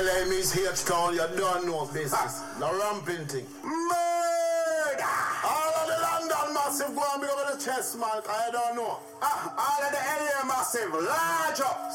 LA means H-Town, you don't know business. The ramping thing. Murder! All of the London massive go and big up on the chest, man, I don't know. All of the LA massive, large up.